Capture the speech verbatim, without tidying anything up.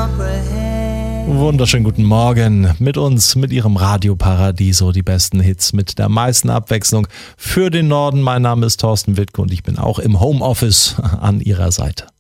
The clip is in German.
Wunderschönen guten Morgen mit uns, mit Ihrem Radio Paradiso, die besten Hits mit der meisten Abwechslung für den Norden. Mein Name ist Thorsten Wittke und ich bin auch im Homeoffice an Ihrer Seite.